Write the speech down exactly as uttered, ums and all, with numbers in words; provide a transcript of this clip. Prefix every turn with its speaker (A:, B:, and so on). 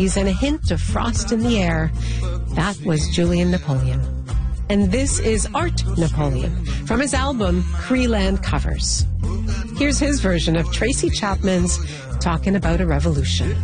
A: breeze and a hint of frost in the air. That was Julian Napoleon. And this is Art Napoleon from his album Creeland Covers. Here's his version of Tracy Chapman's Talking About a Revolution.